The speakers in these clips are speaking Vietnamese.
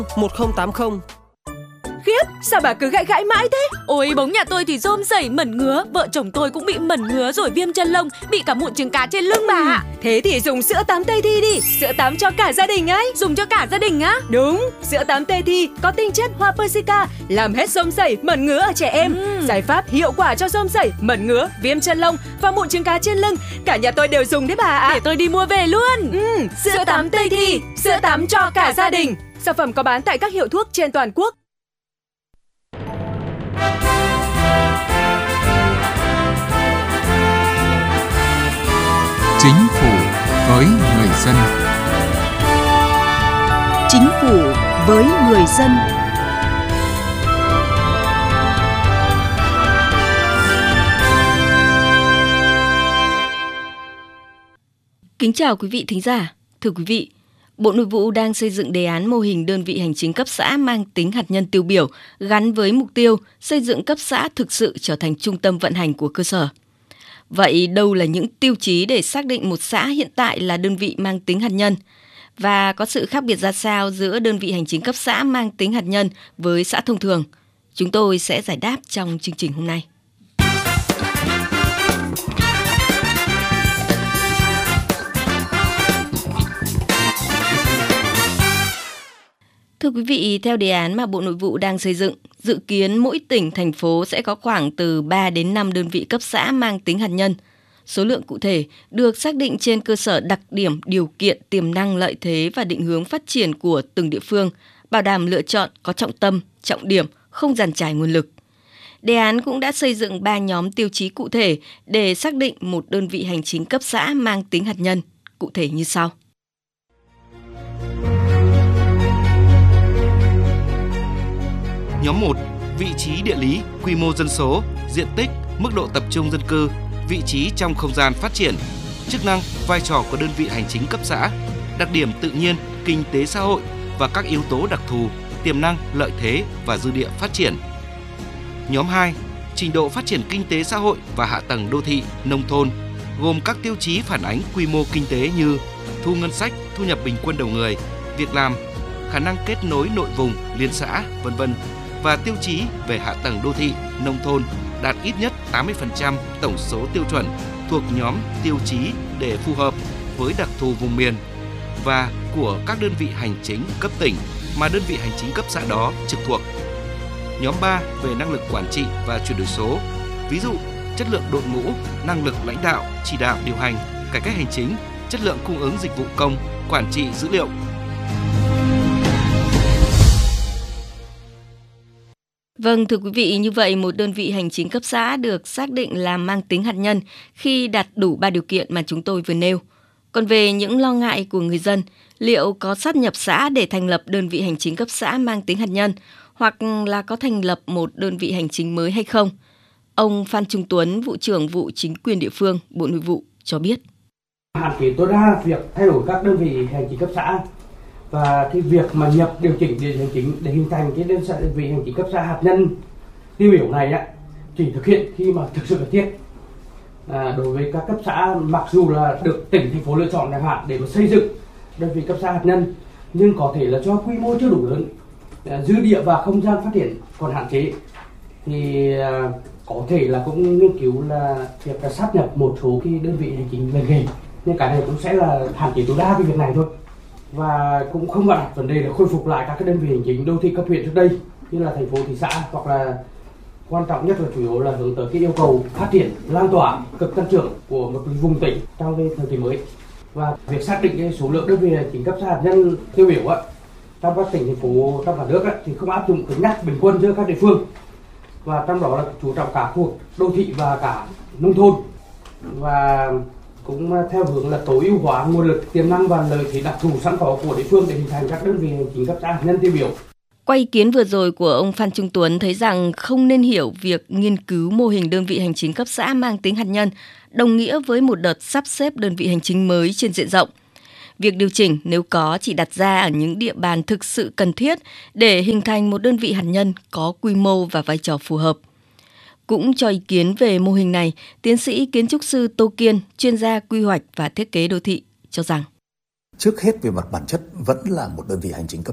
1080. Khiếp, sao bà cứ gãi gãi mãi thế? Ôi, bóng nhà tôi thì rôm rẩy mẩn ngứa, vợ chồng tôi cũng bị mẩn ngứa rồi viêm chân lông, bị cả mụn trứng cá trên lưng bà ạ. Thế thì dùng sữa tắm Tây Thi đi, sữa tắm cho cả gia đình ấy. Dùng cho cả gia đình á? Đúng, sữa tắm Tây Thi có tinh chất hoa Persica, làm hết rôm rẩy, mẩn ngứa ở trẻ em. Giải pháp hiệu quả cho rôm rẩy, mẩn ngứa, viêm chân lông và mụn trứng cá trên lưng. Cả nhà tôi đều dùng đấy bà ạ. Để tôi đi mua về luôn. Sữa tắm Tây Thi, sữa tắm cho cả gia đình. Sản phẩm có bán tại các hiệu thuốc trên toàn quốc. Chính phủ với người dân. Chính phủ với người dân. Kính chào quý vị thính giả. Thưa quý vị, Bộ Nội vụ đang xây dựng đề án mô hình đơn vị hành chính cấp xã mang tính hạt nhân tiêu biểu gắn với mục tiêu xây dựng cấp xã thực sự trở thành trung tâm vận hành của cơ sở. Vậy đâu là những tiêu chí để xác định một xã hiện tại là đơn vị mang tính hạt nhân? Và có sự khác biệt ra sao giữa đơn vị hành chính cấp xã mang tính hạt nhân với xã thông thường? Chúng tôi sẽ giải đáp trong chương trình hôm nay. Thưa quý vị, theo đề án mà Bộ Nội vụ đang xây dựng, dự kiến mỗi tỉnh, thành phố sẽ có khoảng từ 3 đến 5 đơn vị cấp xã mang tính hạt nhân. Số lượng cụ thể được xác định trên cơ sở đặc điểm, điều kiện, tiềm năng, lợi thế và định hướng phát triển của từng địa phương, bảo đảm lựa chọn có trọng tâm, trọng điểm, không dàn trải nguồn lực. Đề án cũng đã xây dựng 3 nhóm tiêu chí cụ thể để xác định một đơn vị hành chính cấp xã mang tính hạt nhân, cụ thể như sau. Nhóm 1. Vị trí địa lý, quy mô dân số, diện tích, mức độ tập trung dân cư, vị trí trong không gian phát triển, chức năng, vai trò của đơn vị hành chính cấp xã, đặc điểm tự nhiên, kinh tế xã hội và các yếu tố đặc thù, tiềm năng, lợi thế và dư địa phát triển. Nhóm 2. Trình độ phát triển kinh tế xã hội và hạ tầng đô thị, nông thôn, gồm các tiêu chí phản ánh quy mô kinh tế như thu ngân sách, thu nhập bình quân đầu người, việc làm, khả năng kết nối nội vùng, liên xã, v.v. và tiêu chí về hạ tầng đô thị, nông thôn đạt ít nhất 80% tổng số tiêu chuẩn thuộc nhóm tiêu chí để phù hợp với đặc thù vùng miền và của các đơn vị hành chính cấp tỉnh mà đơn vị hành chính cấp xã đó trực thuộc. Nhóm 3 về năng lực quản trị và chuyển đổi số, ví dụ chất lượng đội ngũ, năng lực lãnh đạo, chỉ đạo điều hành, cải cách hành chính, chất lượng cung ứng dịch vụ công, quản trị dữ liệu. Vâng, thưa quý vị, như vậy một đơn vị hành chính cấp xã được xác định là mang tính hạt nhân khi đạt đủ 3 điều kiện mà chúng tôi vừa nêu. Còn về những lo ngại của người dân, liệu có sáp nhập xã để thành lập đơn vị hành chính cấp xã mang tính hạt nhân hoặc là có thành lập một đơn vị hành chính mới hay không? Ông Phan Trung Tuấn, vụ trưởng vụ chính quyền địa phương, Bộ Nội vụ cho biết. Hạn chế tối đa việc thay đổi các đơn vị hành chính cấp xã và cái việc mà nhập điều chỉnh địa hành chính để hình thành cái đơn vị hành chính cấp xã hạt nhân tiêu biểu này chỉ thực hiện khi mà thực sự cần thiết. Đối với các cấp xã mặc dù là được tỉnh thành phố lựa chọn chẳng hạn để mà xây dựng đơn vị cấp xã hạt nhân, nhưng có thể là do quy mô chưa đủ lớn, dư địa và không gian phát triển còn hạn chế, thì có thể là cũng nghiên cứu là việc là sáp nhập một số cái đơn vị hành chính lên nghề, nhưng cái này cũng sẽ là hạn chế tối đa cái việc này thôi. Và cũng không đặt vấn đề là khôi phục lại các cái đơn vị hành chính đô thị cấp huyện trước đây như là thành phố, thị xã, hoặc là quan trọng nhất là chủ yếu là hướng tới cái yêu cầu phát triển lan tỏa cực tăng trưởng của một vùng tỉnh trong cái thời kỳ mới. Và việc xác định cái số lượng đơn vị hành chính cấp xã hạt nhân tiêu biểu trong các tỉnh thành phố trong cả nước thì không áp dụng cứng nhắc bình quân giữa các địa phương, và trong đó là chú trọng cả khu vực đô thị và cả nông thôn, và cũng theo hướng là tối ưu hóa nguồn lực, tiềm năng và lợi thế đặc thù sẵn có của địa phương để hình thành các đơn vị hành chính cấp xã hạt nhân tiêu biểu. Qua ý kiến vừa rồi của ông Phan Trung Tuấn thấy rằng không nên hiểu việc nghiên cứu mô hình đơn vị hành chính cấp xã mang tính hạt nhân đồng nghĩa với một đợt sắp xếp đơn vị hành chính mới trên diện rộng. Việc điều chỉnh nếu có chỉ đặt ra ở những địa bàn thực sự cần thiết để hình thành một đơn vị hạt nhân có quy mô và vai trò phù hợp. Cũng cho ý kiến về mô hình này, tiến sĩ kiến trúc sư Tô Kiên, chuyên gia quy hoạch và thiết kế đô thị cho rằng trước hết về mặt bản chất vẫn là một đơn vị hành chính cấp xã,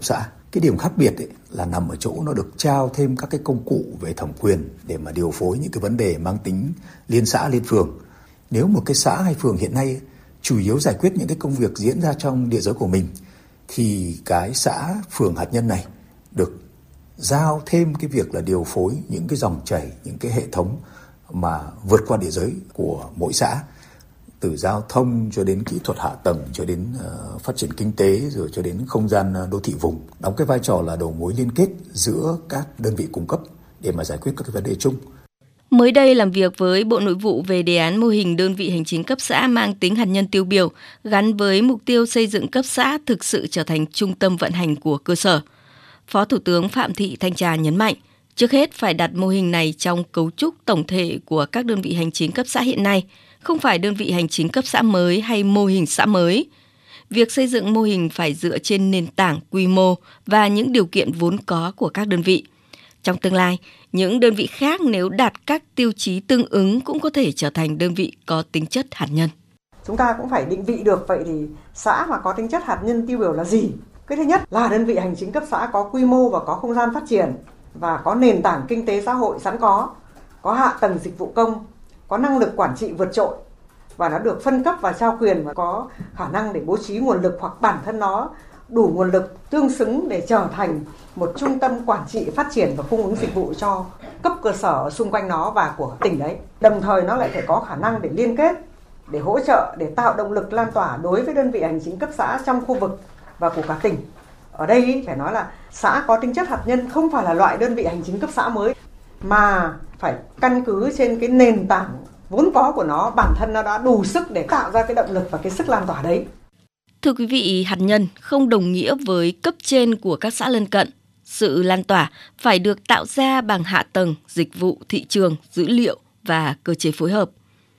Cái điểm khác biệt ấy là nằm ở chỗ nó được trao thêm các cái công cụ về thẩm quyền để mà điều phối những cái vấn đề mang tính liên xã liên phường. Nếu một cái xã hay phường hiện nay chủ yếu giải quyết những cái công việc diễn ra trong địa giới của mình, thì cái xã phường hạt nhân này được giao thêm cái việc là điều phối những cái dòng chảy, những cái hệ thống mà vượt qua địa giới của mỗi xã, từ giao thông cho đến kỹ thuật hạ tầng, cho đến phát triển kinh tế, rồi cho đến không gian đô thị vùng, đóng cái vai trò là đầu mối liên kết giữa các đơn vị cung cấp để mà giải quyết các cái vấn đề chung. Mới đây làm việc với Bộ Nội vụ về đề án mô hình đơn vị hành chính cấp xã mang tính hạt nhân tiêu biểu gắn với mục tiêu xây dựng cấp xã thực sự trở thành trung tâm vận hành của cơ sở. Phó Thủ tướng Phạm Thị Thanh Trà nhấn mạnh, trước hết phải đặt mô hình này trong cấu trúc tổng thể của các đơn vị hành chính cấp xã hiện nay, không phải đơn vị hành chính cấp xã mới hay mô hình xã mới. Việc xây dựng mô hình phải dựa trên nền tảng quy mô và những điều kiện vốn có của các đơn vị. Trong tương lai, những đơn vị khác nếu đạt các tiêu chí tương ứng cũng có thể trở thành đơn vị có tính chất hạt nhân. Chúng ta cũng phải định vị được vậy thì xã mà có tính chất hạt nhân tiêu biểu là gì? Cái thứ nhất là đơn vị hành chính cấp xã có quy mô và có không gian phát triển và có nền tảng kinh tế xã hội sẵn có hạ tầng dịch vụ công, có năng lực quản trị vượt trội và nó được phân cấp và trao quyền và có khả năng để bố trí nguồn lực hoặc bản thân nó đủ nguồn lực tương xứng để trở thành một trung tâm quản trị phát triển và cung ứng dịch vụ cho cấp cơ sở xung quanh nó và của tỉnh đấy. Đồng thời nó lại phải có khả năng để liên kết, để hỗ trợ, để tạo động lực lan tỏa đối với đơn vị hành chính cấp xã trong khu vực và của cả tỉnh. Ở đây phải nói là xã có tính chất hạt nhân không phải là loại đơn vị hành chính cấp xã mới, mà phải căn cứ trên cái nền tảng vốn có của nó, bản thân nó đã đủ sức để tạo ra cái động lực và cái sức lan tỏa đấy. Thưa quý vị, hạt nhân không đồng nghĩa với cấp trên của các xã lân cận. Sự lan tỏa phải được tạo ra bằng hạ tầng, dịch vụ, thị trường, dữ liệu và cơ chế phối hợp.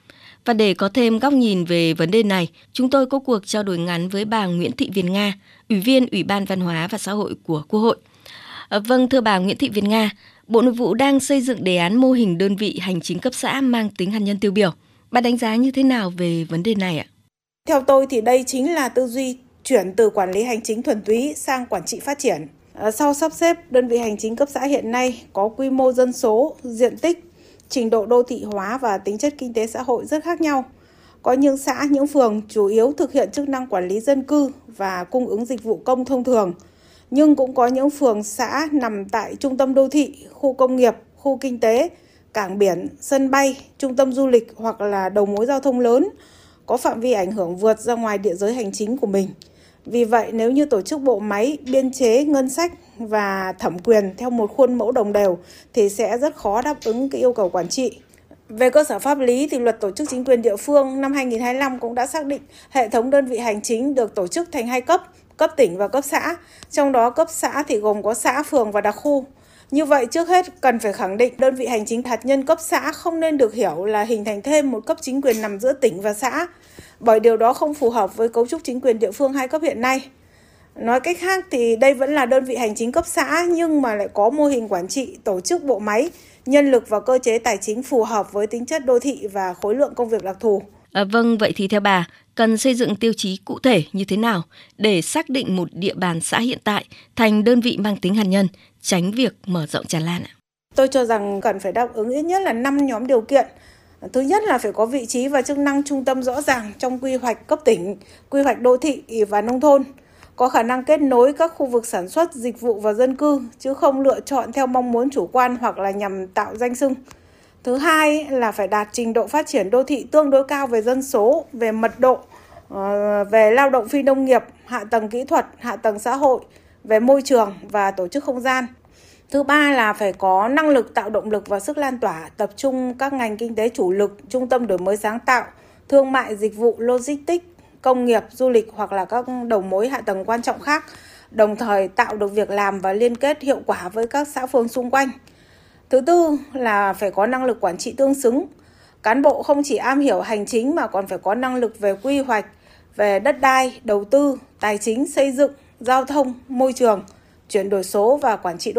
Và để có thêm góc nhìn về vấn đề này, chúng tôi có cuộc trao đổi ngắn với bà Nguyễn Thị Việt Nga, Ủy viên Ủy ban Văn hóa và Xã hội của Quốc hội. Vâng, thưa bà Nguyễn Thị Việt Nga, Bộ Nội vụ đang xây dựng đề án mô hình đơn vị hành chính cấp xã mang tính hạt nhân tiêu biểu. Bà đánh giá như thế nào về vấn đề này ạ? Theo tôi thì đây chính là tư duy chuyển từ quản lý hành chính thuần túy sang quản trị phát triển. Sau sắp xếp, đơn vị hành chính cấp xã hiện nay có quy mô dân số, diện tích, trình độ đô thị hóa và tính chất kinh tế xã hội rất khác nhau. Có những xã, những phường chủ yếu thực hiện chức năng quản lý dân cư và cung ứng dịch vụ công thông thường. Nhưng cũng có những phường xã nằm tại trung tâm đô thị, khu công nghiệp, khu kinh tế, cảng biển, sân bay, trung tâm du lịch hoặc là đầu mối giao thông lớn, có phạm vi ảnh hưởng vượt ra ngoài địa giới hành chính của mình. Vì vậy, nếu như tổ chức bộ máy, biên chế, ngân sách và thẩm quyền theo một khuôn mẫu đồng đều thì sẽ rất khó đáp ứng cái yêu cầu quản trị. Về cơ sở pháp lý thì Luật Tổ chức Chính quyền địa phương năm 2025 cũng đã xác định hệ thống đơn vị hành chính được tổ chức thành 2 cấp, cấp tỉnh và cấp xã. Trong đó cấp xã thì gồm có xã, phường và đặc khu. Như vậy, trước hết cần phải khẳng định đơn vị hành chính hạt nhân cấp xã không nên được hiểu là hình thành thêm một cấp chính quyền nằm giữa tỉnh và xã, bởi điều đó không phù hợp với cấu trúc chính quyền địa phương 2 cấp hiện nay. Nói cách khác thì đây vẫn là đơn vị hành chính cấp xã nhưng mà lại có mô hình quản trị, tổ chức bộ máy, nhân lực và cơ chế tài chính phù hợp với tính chất đô thị và khối lượng công việc đặc thù. Vâng, vậy thì theo bà, cần xây dựng tiêu chí cụ thể như thế nào để xác định một địa bàn xã hiện tại thành đơn vị mang tính hạt nhân, tránh việc mở rộng tràn lan ạ? Tôi cho rằng cần phải đáp ứng ít nhất là 5 nhóm điều kiện. Thứ nhất là phải có vị trí và chức năng trung tâm rõ ràng trong quy hoạch cấp tỉnh, quy hoạch đô thị và nông thôn, có khả năng kết nối các khu vực sản xuất, dịch vụ và dân cư, chứ không lựa chọn theo mong muốn chủ quan hoặc là nhằm tạo danh xưng. Thứ hai là phải đạt trình độ phát triển đô thị tương đối cao về dân số, về mật độ, về lao động phi nông nghiệp, hạ tầng kỹ thuật, hạ tầng xã hội, về môi trường và tổ chức không gian. Thứ ba là phải có năng lực tạo động lực và sức lan tỏa, tập trung các ngành kinh tế chủ lực, trung tâm đổi mới sáng tạo, thương mại, dịch vụ, logistics, công nghiệp, du lịch hoặc là các đầu mối hạ tầng quan trọng khác, đồng thời tạo được việc làm và liên kết hiệu quả với các xã phường xung quanh. Thứ tư là phải có năng lực quản trị tương xứng. Cán bộ không chỉ am hiểu hành chính mà còn phải có năng lực về quy hoạch, về đất đai, đầu tư, tài chính, xây dựng, giao thông, môi trường, chuyển đổi số và quản trị đô thị.